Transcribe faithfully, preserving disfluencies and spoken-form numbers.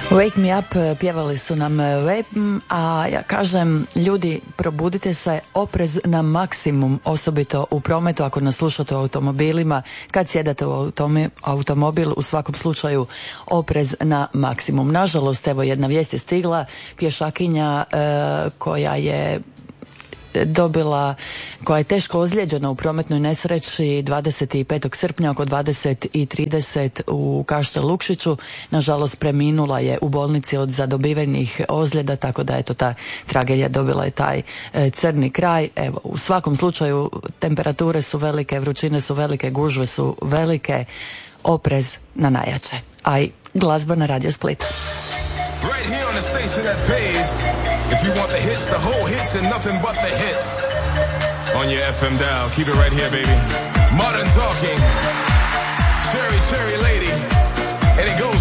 Wake Me Up pjevali su nam Wake, a ja kažem, ljudi, probudite se, oprez na maksimum, osobito u prometu, ako nas slušate u automobilima, kad sjedate u automi, automobil, u svakom slučaju oprez na maksimum. Nažalost, evo, jedna vijest je stigla, pješakinja e, koja je dobila, koja je teško ozlijeđena u prometnoj nesreći dvadeset petog srpnja oko dvadeset i trideset u Kaštel Lukšiću. Nažalost, preminula je u bolnici od zadobivenih ozljeda, tako da eto, ta tragedija dobila je taj e, crni kraj. Evo, u svakom slučaju temperature su velike, vrućine su velike, gužve su velike, oprez na najjače. A i glazba na Radio Split. Right here on the station that pays. If you want the hits, the whole hits and nothing but the hits. On your F M dial, keep it right here, baby. Modern Talking, Cherry Cherry Lady, and it goes